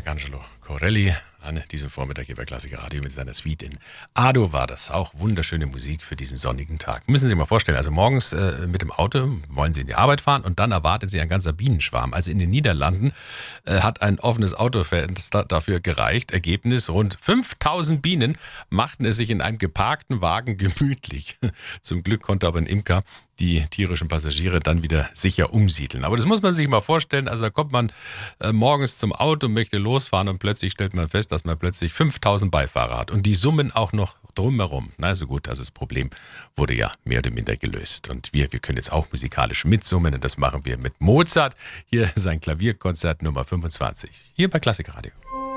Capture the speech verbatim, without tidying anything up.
Angelo Corelli an diesem Vormittag hier bei Klassiker Radio mit seiner Suite in A-Dur war das. Auch wunderschöne Musik für diesen sonnigen Tag. Müssen Sie sich mal vorstellen, also morgens äh, mit dem Auto wollen Sie in die Arbeit fahren und dann erwartet Sie ein ganzer Bienenschwarm. Also in den Niederlanden äh, hat ein offenes Autofenster dafür gereicht. Ergebnis, rund fünftausend Bienen machten es sich in einem geparkten Wagen gemütlich. Zum Glück konnte aber ein Imker die tierischen Passagiere dann wieder sicher umsiedeln. Aber das muss man sich mal vorstellen, also da kommt man äh, morgens zum Auto, möchte losfahren und plötzlich stellt man fest, dass man plötzlich fünftausend Beifahrer hat und die summen auch noch drumherum. Na, so gut, also das Problem wurde ja mehr oder minder gelöst. Und wir, wir können jetzt auch musikalisch mitsummen und das machen wir mit Mozart. Hier sein Klavierkonzert Nummer fünfundzwanzig, hier bei Klassiker Radio.